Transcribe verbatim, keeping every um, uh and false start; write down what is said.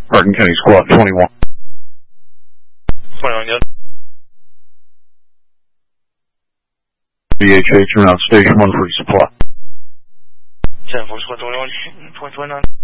Hardin County Squad twenty-one. twenty-one, yep. D H H around station one for supply. ten four, squad twenty-one, point two nine.